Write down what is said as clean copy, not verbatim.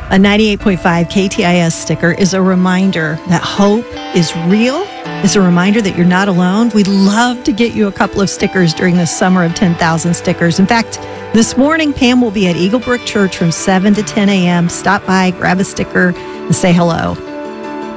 A 98.5 KTIS sticker is a reminder that hope is real. It's a reminder that you're not alone. We'd love to get you a couple of stickers during the summer of 10,000 stickers. In fact, this morning, Pam will be at Eagle Brook Church from 7 to 10 a.m. Stop by, grab a sticker, and say hello.